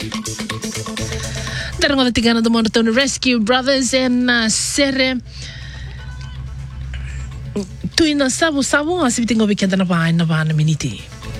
Tarang o tigana do Monotone Rescue Brothers and Sere Tuina sabu asibitingo weekend na bana miniti.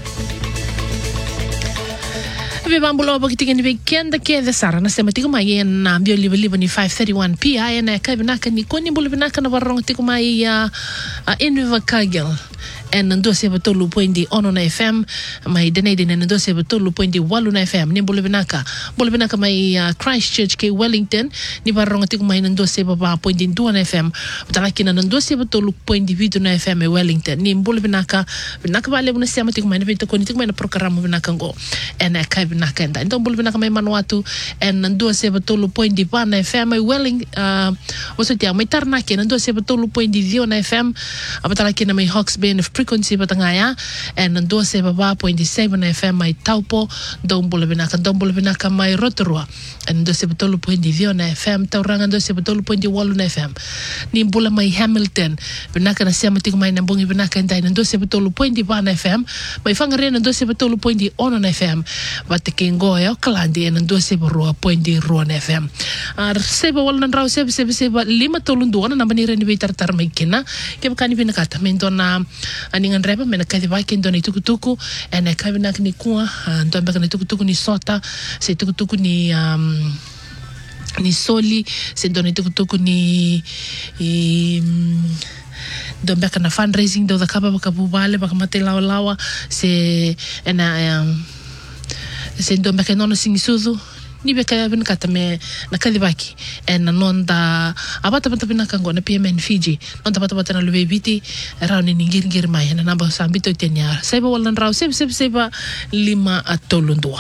Vivambulo bakiti ni weekend ke the sara na sema tigo mai na bio live ni 5:31 pi na kabinaka ni koni bulu binaka na barong tigo mai in River Kagel en ndo se batolu poindi ono na FM mai denede na ndo se batolu poindi walu na FM ni bulu binaka mai Christchurch ke Wellington ni barong tigo mai ndo se baba poindi ndo na FM talaki na ndo se batolu poindi video na FM e Wellington ni bulu binaka bale buna sema tigo mai na vito koni tigo mai na programa binaka ngo en nakenda então bulu binaka mai manuatu en ndo se batolu poindi bana FM e Wellington você tem mai tarna ke ndo se batolu poindi dio na FM abatala ke na mai Hawke's Bay frequency batangaya en ndo se baba poindi 7 na FM mai Taupo dom bulu binaka mai Rotorua en ndo se batolu poindi dio na FM tauranga ndo se batolu poindi walu na FM ni bula mai Hamilton binaka na sema tigo mai na bongi binaka ndai ndo se batolu poindi bana FM mai fangare ndo se batolu poindi ono na FM Kengo ya Kalandi en ndo se borua poindi Ruan FM seba walan rau seba lima tolunduana na manira ni be tartar mai kina ke bakani bina kata mentona aningan reba mena kadi vai kendo ni tukutuku en kabina ni kuwa ndo ambaka ni tukutuku ni sota se tukutuku ni soli se ndo ni tukutuku ni dombeka na fundraising do da kaba bakabubale bakamate lawa se ena sendo mbeke nono singisudu ni beka ben kata me na kalibaki en nonda abata bina kango na PMN Fiji nonda bata na lubebiti rauni ngir mai na namba sambito tenya seba walan rau seba lima atolundua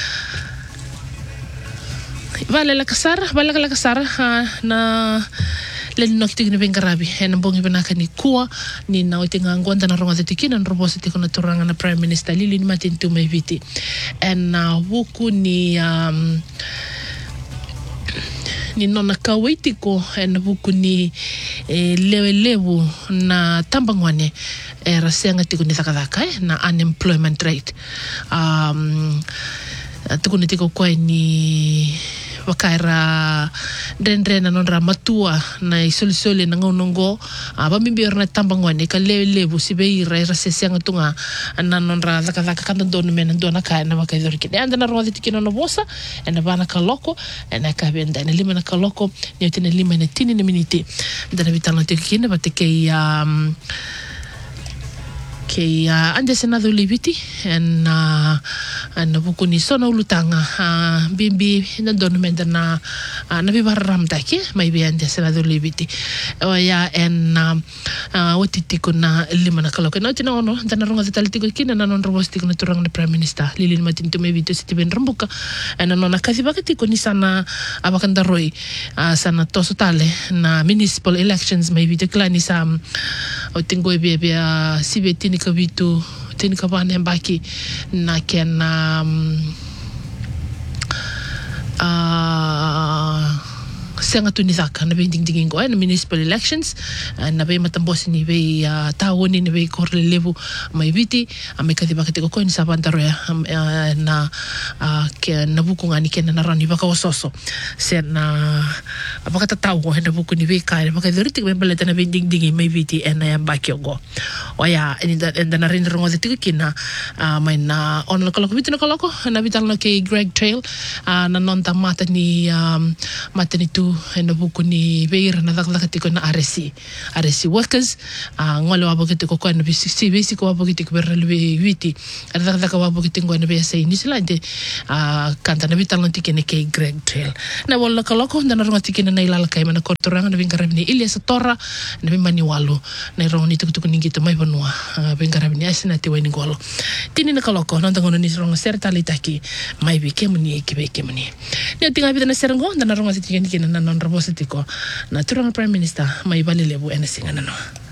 vale la kasara na len no kitig ni bengarabi en bongi benaka ni kuwa ni na otinga ngonda na ronga tikina na robosa tikona turanga na Prime Minister Lili ni matintu mai viti en wuku ni nona kawaitiko en wuku ni lewu na tambangwane rasenga tiko ni takadaka na unemployment rate tukuni tiko kwa ni wakaira dendre na nonra matua na isolisole na ngonongo bambimbir na tambangwane ka lebu sibeira rasesianga tunga na nonra zaka kanda donu mena dona ka na wakaidor kide anda na rozi tikino no bosa na bana kaloko na ka benda na lima na kaloko ni tena lima na tini na miniti ndana vitalo tikina bateke ande senado libiti en buku ni sona ulutanga bimbi na don menda na bibaram take mai bi ande senado libiti ya en watitiko na lima na kaloko na tina ono dana ronga talitiko kina na non robostiko na turang na Prime Minister Lili matinto mai video Steven Rambuka en nona kasi bakatiko ni sana abakandaroi sana tosotale na municipal elections mai video klani sa o tingo be sibetini kabitu tini kabane mbaki na ken senga tunizaka na bending dingo na municipal elections na be matambos ni be tawoni ni be korle levu mai viti ame kati bakati ko ni sabantaro na ke na buku ngani ken na rani baka ososo sen na abakata tawo na buku ni be kai baka doriti be baleta na bending dingi mai viti na ya bakyogo oya enda na rin rongo diti kina mai na on lo koloko viti na koloko na vital no ke Greg Trail na nonta mata ni tu en buku ni beira na dakatiko na RSC workers ngolo abokitiko ko na bisi ko abokitiko berlwe witi dakataka abokitiko na bese ni silande kanta na vital tikene ke Greg Trail na wala kaloko na ronga tikene na ilala kai mana kortoranga na vingarabni Ilia Satora na bimani walu na ronga ni tukutuku ningito mai banua vingarabni asina te wani ngolo tini na kaloko na ngono ni ronga sertali taki mai bike muni kibeke muni ni tinga bidana serango na ronga tikene na non robositiko na turang Prime Minister mai balelebu ena singa nano